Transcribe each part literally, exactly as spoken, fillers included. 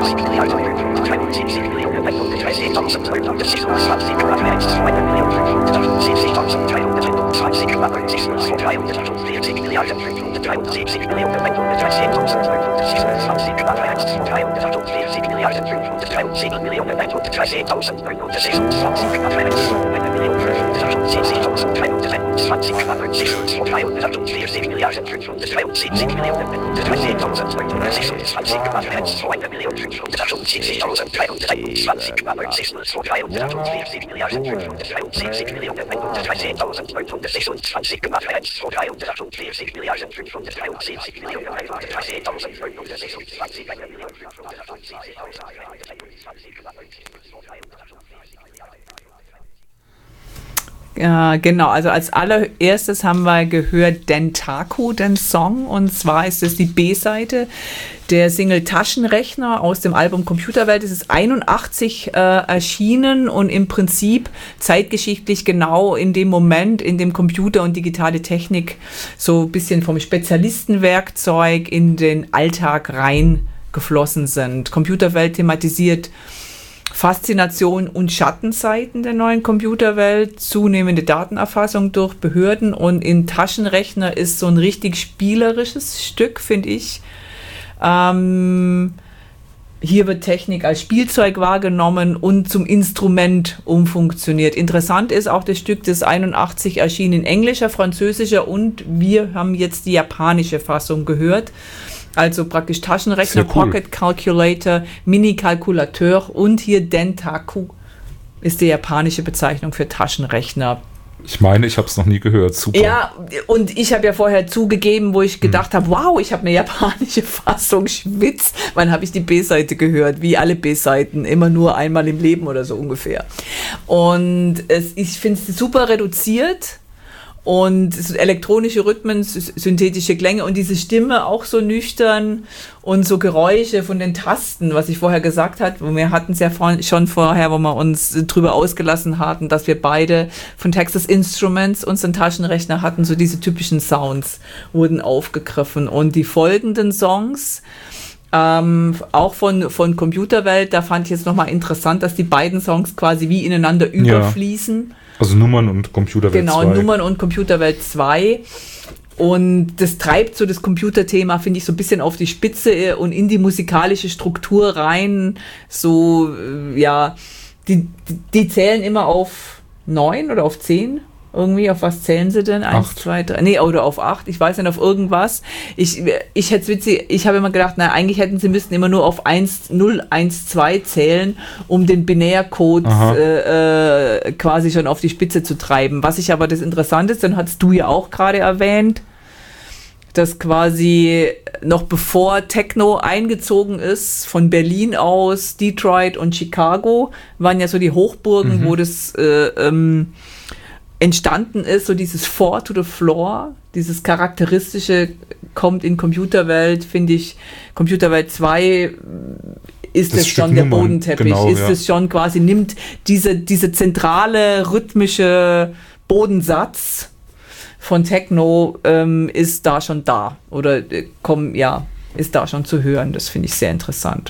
Ja, genau, also als allererstes haben wir gehört Dentaku, den Song, und zwar ist es die B-Seite der Single Taschenrechner aus dem Album Computerwelt. Es ist einundachtzig äh, erschienen und im Prinzip zeitgeschichtlich genau in dem Moment, in dem Computer und digitale Technik so ein bisschen vom Spezialistenwerkzeug in den Alltag reingeflossen sind. Computerwelt thematisiert Faszination und Schattenseiten der neuen Computerwelt, zunehmende Datenerfassung durch Behörden, und in Taschenrechner ist so ein richtig spielerisches Stück, finde ich. Ähm, hier wird Technik als Spielzeug wahrgenommen und zum Instrument umfunktioniert. Interessant ist auch das Stück, das einundachtzig erschien in englischer, französischer, und wir haben jetzt die japanische Fassung gehört. Also praktisch Taschenrechner, cool. Pocket Calculator, Mini-Kalkulateur, und hier Dentaku ist die japanische Bezeichnung für Taschenrechner. Ich meine, ich habe es noch nie gehört. Super. Ja, und ich habe ja vorher zugegeben, wo ich gedacht hm. habe, wow, ich habe eine japanische Fassung, Schwitz. Wann habe ich die B-Seite gehört? Wie alle B-Seiten, immer nur einmal im Leben oder so ungefähr. Und es, ich finde es super reduziert. Und elektronische Rhythmen, synthetische Klänge und diese Stimme auch so nüchtern und so Geräusche von den Tasten, was ich vorher gesagt habe. Wir hatten es ja vor, schon vorher, wo wir uns drüber ausgelassen hatten, dass wir beide von Texas Instruments unseren Taschenrechner hatten, so diese typischen Sounds wurden aufgegriffen. Und die folgenden Songs, ähm, auch von, von Computerwelt, da fand ich jetzt nochmal interessant, dass die beiden Songs quasi wie ineinander überfließen. Ja. Also Nummern und Computerwelt genau, zwei. Genau, Nummern und Computerwelt zwei. Und das treibt so das Computerthema, finde ich, so ein bisschen auf die Spitze und in die musikalische Struktur rein. So, ja, die, die zählen immer auf neun oder auf zehn. Irgendwie, auf was zählen sie denn? Eins, acht. zwei, drei, nee, oder auf acht, ich weiß nicht, auf irgendwas. Ich, ich hätte witzig, ich habe immer gedacht, na, eigentlich hätten sie müssten immer nur auf eins, null, eins, zwei zählen, um den Binärcode äh, äh, quasi schon auf die Spitze zu treiben. Was ich aber das Interessante ist, dann hast du ja auch gerade erwähnt, dass quasi noch bevor Techno eingezogen ist, von Berlin aus, Detroit und Chicago, waren ja so die Hochburgen, mhm. wo das äh, ähm, entstanden ist, so dieses Four to the Floor, dieses charakteristische kommt in Computerwelt, finde ich, Computerwelt zwei ist es schon der Nummern, Bodenteppich, genau, ist es ja. schon quasi, nimmt diese, diese zentrale rhythmische Bodensatz von Techno, ähm, ist da schon da oder äh, komm, ja, ist da schon zu hören, das finde ich sehr interessant.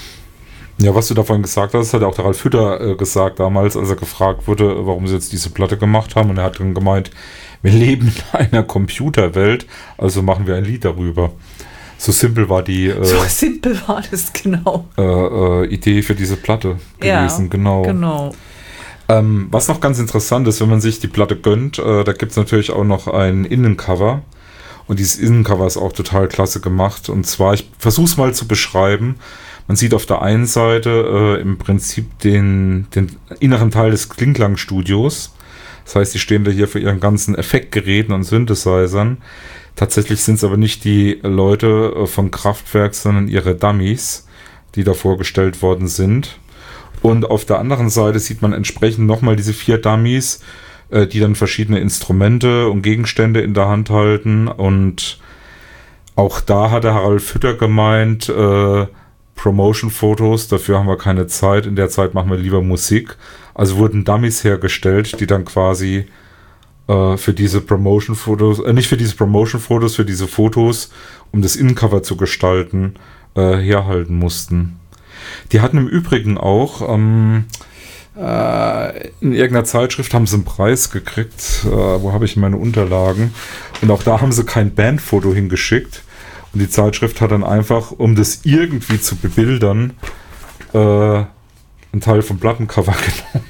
Ja, was du davon gesagt hast, hat auch der Ralf Hütter äh, gesagt damals, als er gefragt wurde, warum sie jetzt diese Platte gemacht haben. Und er hat dann gemeint, wir leben in einer Computerwelt, also machen wir ein Lied darüber. So simpel war die äh, so simpel war das, genau. Äh, äh, Idee für diese Platte gewesen, ja, genau. genau. Ähm, was noch ganz interessant ist, wenn man sich die Platte gönnt, äh, da gibt es natürlich auch noch ein Innencover. Und dieses Innencover ist auch total klasse gemacht. Und zwar, ich versuche es mal zu beschreiben. Man sieht auf der einen Seite äh, im Prinzip den, den inneren Teil des Klingklang-Studios. Das heißt, die stehen da hier für ihren ganzen Effektgeräten und Synthesizern. Tatsächlich sind es aber nicht die Leute äh, von Kraftwerk, sondern ihre Dummies, die da vorgestellt worden sind. Und auf der anderen Seite sieht man entsprechend nochmal diese vier Dummies, äh, die dann verschiedene Instrumente und Gegenstände in der Hand halten. Und auch da hat der Harald Fütter gemeint, äh, Promotion-Fotos, dafür haben wir keine Zeit, in der Zeit machen wir lieber Musik. Also wurden Dummies hergestellt, die dann quasi äh, für diese Promotion-Fotos, äh, nicht für diese Promotion-Fotos, für diese Fotos, um das Innencover zu gestalten, äh, herhalten mussten. Die hatten im Übrigen auch ähm, äh, in irgendeiner Zeitschrift haben sie einen Preis gekriegt. Äh, wo habe ich meine Unterlagen? Und auch da haben sie kein Bandfoto hingeschickt. Und die Zeitschrift hat dann einfach, um das irgendwie zu bebildern, äh, einen Teil vom Plattencover genommen.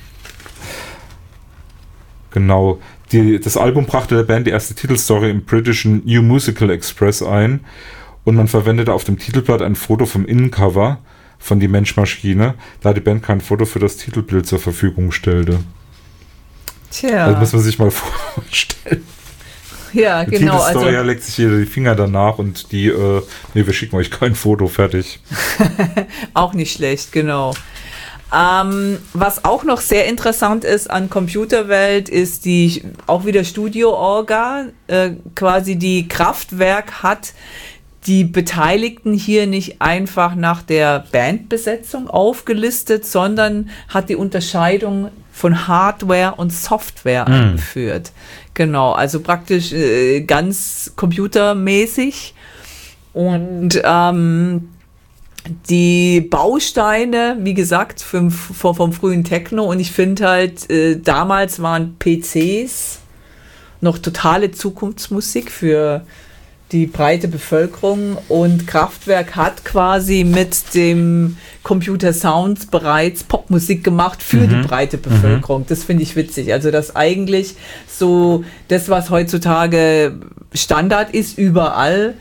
Genau. Die, das Album brachte der Band die erste Titelstory im britischen New Musical Express ein und man verwendete auf dem Titelblatt ein Foto vom Innencover von Die Mensch-Maschine, da die Band kein Foto für das Titelbild zur Verfügung stellte. Tja. Das muss man sich mal vorstellen. Ja, die genau. Titelstory Also, legt sich jeder die Finger danach und die, äh, nee, wir schicken euch kein Foto, fertig. auch nicht schlecht, genau. Ähm, was auch noch sehr interessant ist an Computerwelt, ist die auch wieder Studio-Orga. Äh, quasi die Kraftwerk hat die Beteiligten hier nicht einfach nach der Bandbesetzung aufgelistet, sondern hat die Unterscheidung von Hardware und Software mhm. eingeführt. Genau, also praktisch äh, ganz computermäßig. Und ähm, die Bausteine, wie gesagt, vom, vom, vom frühen Techno, und ich finde halt, äh, damals waren P Cs noch totale Zukunftsmusik für die breite Bevölkerung, und Kraftwerk hat quasi mit dem Computer Sounds bereits Popmusik gemacht für mhm. die breite Bevölkerung. Mhm. Das finde ich witzig. Also, dass eigentlich so das, was heutzutage Standard ist, überall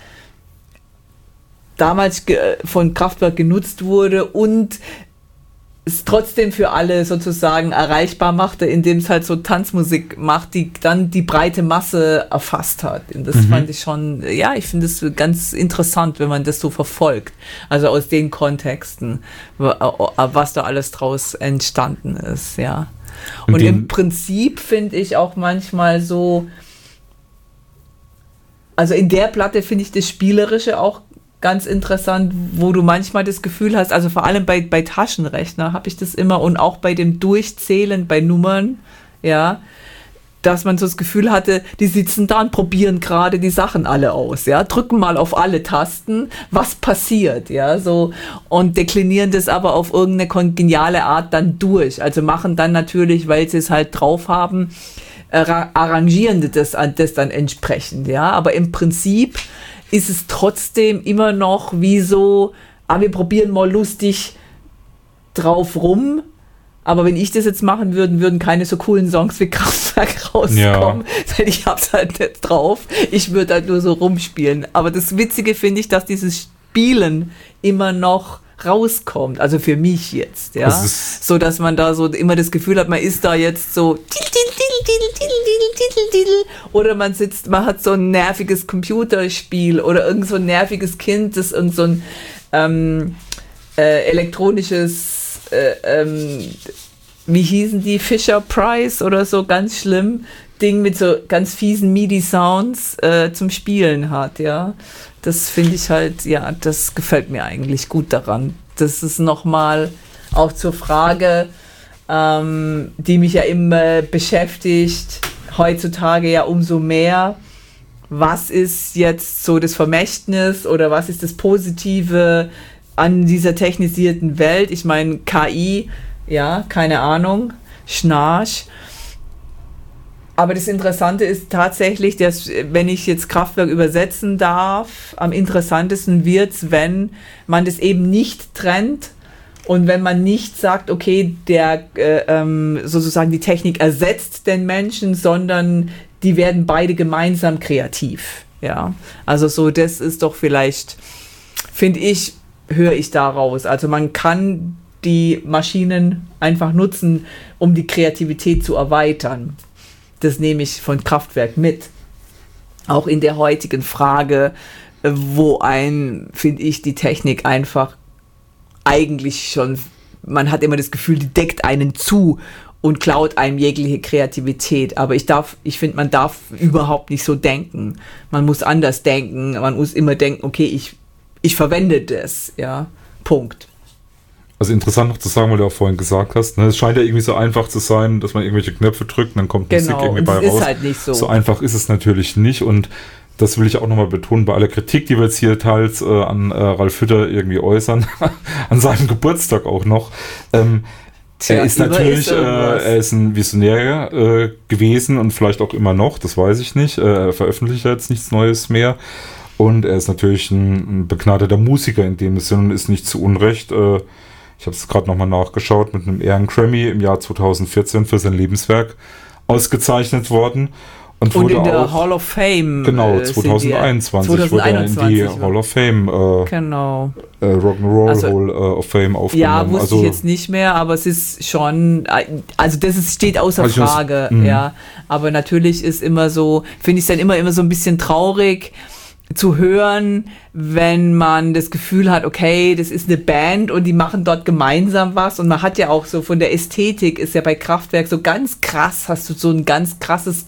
damals ge- von Kraftwerk genutzt wurde und es trotzdem für alle sozusagen erreichbar machte, indem es halt so Tanzmusik macht, die dann die breite Masse erfasst hat. Und das mhm. fand ich schon, ja, ich finde es ganz interessant, wenn man das so verfolgt. Also aus den Kontexten, was da alles draus entstanden ist, ja. Und, und im Prinzip finde ich auch manchmal so, also in der Platte finde ich das Spielerische auch ganz interessant, wo du manchmal das Gefühl hast, also vor allem bei, bei Taschenrechner habe ich das immer, und auch bei dem Durchzählen bei Nummern, ja, dass man so das Gefühl hatte, die sitzen da und probieren gerade die Sachen alle aus, ja, drücken mal auf alle Tasten, was passiert, ja, so, und deklinieren das aber auf irgendeine geniale Art dann durch, also machen dann natürlich, weil sie es halt drauf haben, arrangieren das, das dann entsprechend, ja, aber im Prinzip ist es trotzdem immer noch wie so, ah, wir probieren mal lustig drauf rum, aber wenn ich das jetzt machen würde, würden keine so coolen Songs wie Kraftwerk rauskommen, ja. Denn ich hab's halt nicht drauf, ich würde halt nur so rumspielen. Aber das Witzige finde ich, dass dieses Spielen immer noch rauskommt, also für mich jetzt, ja, so dass man da so immer das Gefühl hat, man ist da jetzt so oder man sitzt, man hat so ein nerviges Computerspiel oder irgend so ein nerviges Kind, das irgend so ein ähm, äh, elektronisches äh, ähm, wie hießen die, Fisher Price oder so, ganz schlimm, Ding mit so ganz fiesen MIDI-Sounds äh, zum Spielen hat, ja. Das finde ich halt, ja, das gefällt mir eigentlich gut daran. Das ist nochmal auch zur Frage, ähm, die mich ja immer beschäftigt, heutzutage ja umso mehr. Was ist jetzt so das Vermächtnis oder was ist das Positive an dieser technisierten Welt? Ich meine, K I, ja, keine Ahnung, Schnarch. Aber das Interessante ist tatsächlich, dass, wenn ich jetzt Kraftwerk übersetzen darf, am interessantesten wird es, wenn man das eben nicht trennt und wenn man nicht sagt, okay, der äh, ähm, sozusagen die Technik ersetzt den Menschen, sondern die werden beide gemeinsam kreativ. Ja, also so, das ist doch vielleicht, finde ich, höre ich daraus. Also man kann die Maschinen einfach nutzen, um die Kreativität zu erweitern. Das nehme ich von Kraftwerk mit. Auch in der heutigen Frage, wo ein, finde ich, die Technik einfach eigentlich schon, man hat immer das Gefühl, die deckt einen zu und klaut einem jegliche Kreativität. Aber ich darf, ich finde, man darf überhaupt nicht so denken. Man muss anders denken. Man muss immer denken, okay, ich, ich verwende das, ja, Punkt. Also interessant noch zu sagen, weil du auch vorhin gesagt hast, ne, es scheint ja irgendwie so einfach zu sein, dass man irgendwelche Knöpfe drückt und dann kommt genau, Musik irgendwie und bei das raus. Ist halt nicht so. So einfach ist es natürlich nicht, und das will ich auch nochmal betonen, bei aller Kritik, die wir jetzt hier teils äh, an äh, Ralf Hütter irgendwie äußern, an seinem Geburtstag auch noch, ähm, Tja, er ist natürlich, ist äh, er ist ein Visionär äh, gewesen und vielleicht auch immer noch, das weiß ich nicht. Äh, er veröffentlicht jetzt nichts Neues mehr. Und er ist natürlich ein, ein begnadeter Musiker in dem Sinne und ist nicht zu Unrecht. Äh, ich habe es gerade nochmal nachgeschaut, mit einem Ehren-Grammy im Jahr zweitausendvierzehn für sein Lebenswerk ausgezeichnet worden. Und, und wurde in der auch, Hall of Fame. Genau, äh, zweitausendeinundzwanzig, zweitausendeinundzwanzig wurde er in die Hall of Fame, äh, genau. äh, Rock'n'Roll also, Hall of Fame aufgenommen. Ja, wusste also, ich jetzt nicht mehr, aber es ist schon, also das ist, steht außer also Frage, das, ja. Aber natürlich ist immer so, finde ich es dann immer, immer so ein bisschen traurig zu hören, wenn man das Gefühl hat, okay, das ist eine Band und die machen dort gemeinsam was und man hat ja auch so von der Ästhetik ist ja bei Kraftwerk so ganz krass, hast du so ein ganz krasses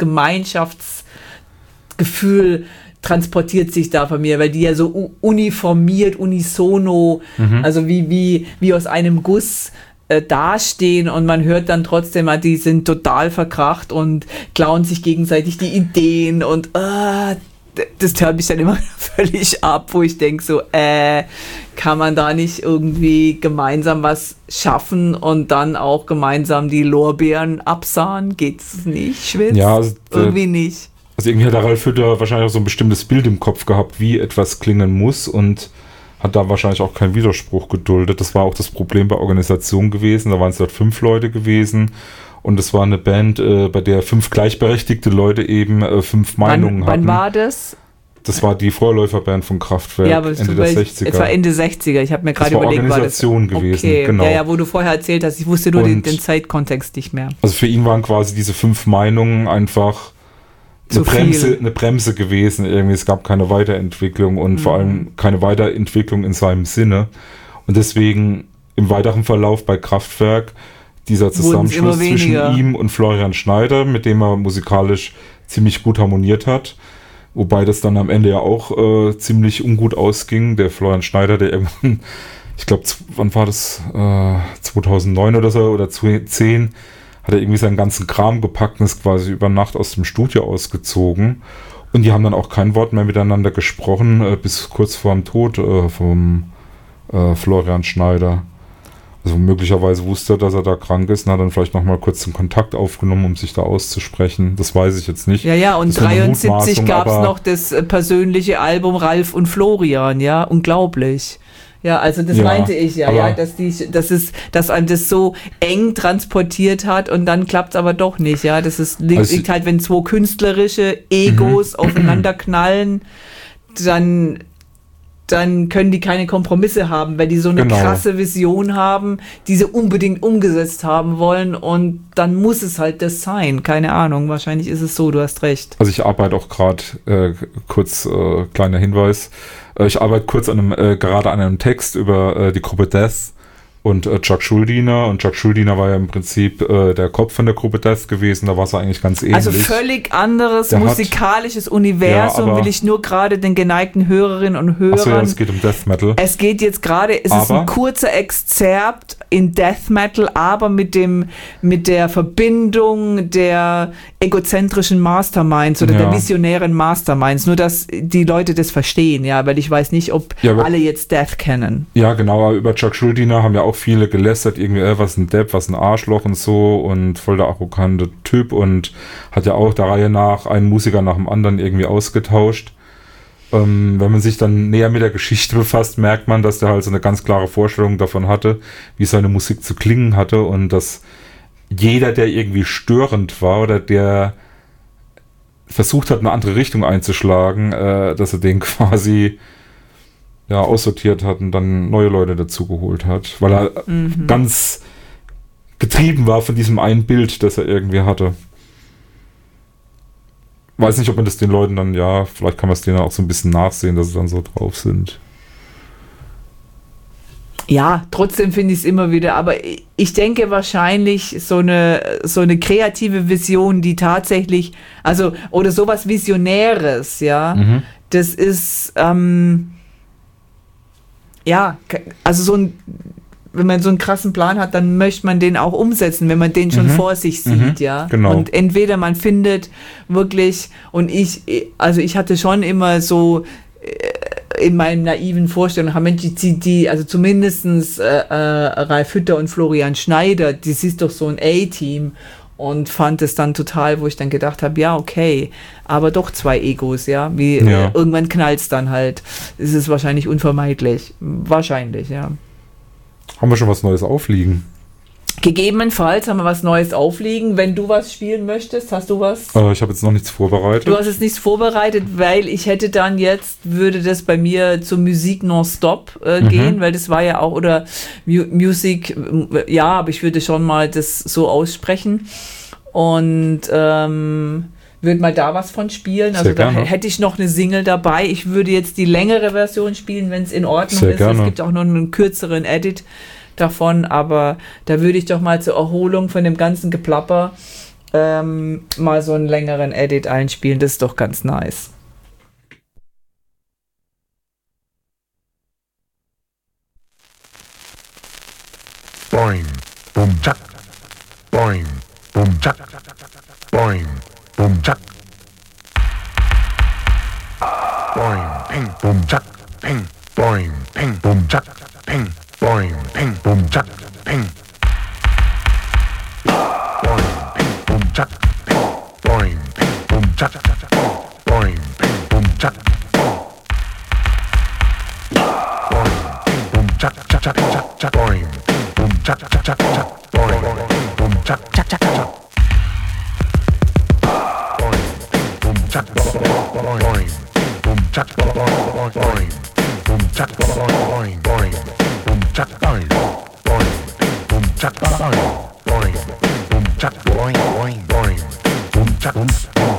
Gemeinschaftsgefühl transportiert sich da von mir, weil die ja so uniformiert, unisono, mhm. also wie, wie, wie aus einem Guss äh, dastehen und man hört dann trotzdem, die sind total verkracht und klauen sich gegenseitig die Ideen und äh, das hört mich dann immer völlig ab, wo ich denke so, äh, kann man da nicht irgendwie gemeinsam was schaffen und dann auch gemeinsam die Lorbeeren absahen? Geht's nicht, Schwitz? Ja, also, irgendwie nicht. Also irgendwie hat der Ralf Hütter wahrscheinlich auch so ein bestimmtes Bild im Kopf gehabt, wie etwas klingen muss und hat da wahrscheinlich auch keinen Widerspruch geduldet. Das war auch das Problem bei Organisation gewesen. Da waren es dort fünf Leute gewesen. Und es war eine Band, äh, bei der fünf gleichberechtigte Leute eben äh, fünf Meinungen wann, hatten. Wann war das? Das war die Vorläuferband von Kraftwerk, ja, aber Ende der sechziger. Es war Ende sechziger, ich habe mir gerade überlegt, war Organisation war das gewesen, okay. genau. Ja, ja, wo du vorher erzählt hast, ich wusste nur den, den Zeitkontext nicht mehr. Also für ihn waren quasi diese fünf Meinungen einfach eine Bremse, eine Bremse gewesen. Irgendwie, es gab keine Weiterentwicklung und mhm. vor allem keine Weiterentwicklung in seinem Sinne. Und deswegen im weiteren Verlauf bei Kraftwerk dieser Zusammenschluss zwischen ihm und Florian Schneider, mit dem er musikalisch ziemlich gut harmoniert hat. Wobei das dann am Ende ja auch äh, ziemlich ungut ausging. Der Florian Schneider, der irgendwann, ich glaube, wann war das? Äh, zweitausendneun oder so oder zweitausendzehn, hat er irgendwie seinen ganzen Kram gepackt und ist quasi über Nacht aus dem Studio ausgezogen. Und die haben dann auch kein Wort mehr miteinander gesprochen, äh, bis kurz vor dem Tod äh, vom äh, Florian Schneider. Also möglicherweise wusste er, dass er da krank ist und hat dann vielleicht nochmal kurz den Kontakt aufgenommen, um sich da auszusprechen. Das weiß ich jetzt nicht. Ja, ja, und dreiundsiebzig gab es noch das äh, persönliche Album Ralf und Florian, ja, unglaublich. Ja, also das ja, meinte ich ja, ja, dass die, das ist, dass einem das so eng transportiert hat und dann klappt es aber doch nicht, ja. Das ist, liegt, also, liegt halt, wenn zwei künstlerische Egos mhm. aufeinander knallen, dann dann können die keine Kompromisse haben, weil die so eine genau. krasse Vision haben, die sie unbedingt umgesetzt haben wollen und dann muss es halt das sein. Keine Ahnung, wahrscheinlich ist es so, du hast recht. Also ich arbeite auch gerade, äh, kurz äh, kleiner Hinweis, äh, ich arbeite kurz an einem, äh, gerade an einem Text über äh, die Gruppe Death und äh, Chuck Schuldiner und Chuck Schuldiner war ja im Prinzip äh, der Kopf von der Gruppe Death gewesen, da war es eigentlich ganz ähnlich. Also völlig anderes der musikalisches hat, Universum, ja, will ich nur gerade den geneigten Hörerinnen und Hörern. Achso, ja, es geht um Death Metal. Es geht jetzt gerade, es aber, ist ein kurzer Exzerpt in Death Metal, aber mit dem mit der Verbindung der egozentrischen Masterminds oder ja. der visionären Masterminds, nur dass die Leute das verstehen, ja, weil ich weiß nicht, ob ja, alle jetzt Death kennen. Ja, genau, über Chuck Schuldiner haben ja auch viele gelästert, irgendwie, äh, was ein Depp, was ein Arschloch und so und voll der arrogante Typ und hat ja auch der Reihe nach einen Musiker nach dem anderen irgendwie ausgetauscht. Ähm, wenn man sich dann näher mit der Geschichte befasst, merkt man, dass der halt so eine ganz klare Vorstellung davon hatte, wie seine Musik zu klingen hatte und dass jeder, der irgendwie störend war oder der versucht hat, eine andere Richtung einzuschlagen, äh, dass er den quasi ja, aussortiert hat und dann neue Leute dazugeholt hat, weil er mhm. ganz getrieben war von diesem einen Bild, das er irgendwie hatte. Weiß nicht, ob man das den Leuten dann, ja, vielleicht kann man es denen auch so ein bisschen nachsehen, dass sie dann so drauf sind. Ja, trotzdem finde ich es immer wieder, aber ich denke wahrscheinlich so eine, so eine kreative Vision, die tatsächlich, also, oder sowas Visionäres, ja, mhm. das ist, ähm, ja, also so ein wenn man so einen krassen Plan hat, dann möchte man den auch umsetzen, wenn man den schon mhm. vor sich sieht, mhm. ja. Genau. Und entweder man findet wirklich, und ich, also ich hatte schon immer so in meinen naiven Vorstellungen, haben Mensch, die, die, also zumindestens äh, äh, Ralf Hütter und Florian Schneider, das ist doch so ein A-Team. Und fand es dann total, wo ich dann gedacht habe, ja, okay, aber doch zwei Egos, ja, wie ja. äh, irgendwann knallt es dann halt. Es ist wahrscheinlich unvermeidlich. Wahrscheinlich, ja. Haben wir schon was Neues aufliegen? Gegebenenfalls haben wir was Neues aufliegen. Wenn du was spielen möchtest, hast du was? Äh, ich habe jetzt noch nichts vorbereitet. Du hast jetzt nichts vorbereitet, weil ich hätte dann jetzt, würde das bei mir zur Musik nonstop äh, mhm. gehen, weil das war ja auch, oder Mu- Music, äh, ja, aber ich würde schon mal das so aussprechen und ähm, würde mal da was von spielen. Also da hätte ich noch eine Single dabei. Ich würde jetzt die längere Version spielen, wenn es in Ordnung Sehr ist. gerne. Es gibt auch noch einen kürzeren Edit davon, aber da würde ich doch mal zur Erholung von dem ganzen Geplapper ähm, mal so einen längeren Edit einspielen. Das ist doch ganz nice. Boing, boom, tschak. Boing, boom, tschak. Boing, boom, tschak. Boing, ping, boom, tschak, ping. Boing, ping, boom, tschak, ping. Boing, ping, boom, tschak, ping. Boing, ping, boom, tschak, ping. Boing, ping, boom, tschak, boing, ping, boom, tschak. Boing, ping, boom, tschak, tschak, tschak, tschak, tschak. Boing, ping, boom, tschak, tschak, tschak, tschak. Boing, ping, boom, tschak, tschak, tschak, tschak. Boing, ping, boom, tschak, boing, ping, boom, tschak, boing, boing, boom, tschak, boing, boing. Boom chak boing, boing, boom chak boing, boing, boom chak boing, boing, boing, boom chak boom.